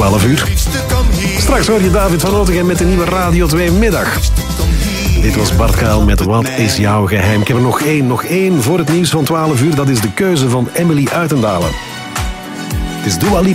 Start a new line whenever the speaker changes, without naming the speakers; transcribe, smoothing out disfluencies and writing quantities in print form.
12 uur. Straks hoor je David van Otegem met de nieuwe Radio 2 middag. Dit was Bart Kuil met Wat is jouw geheim? Ik heb er nog één voor het nieuws van 12 uur. Dat is de keuze van Emily Uitendalen. Het is Dua Lipa.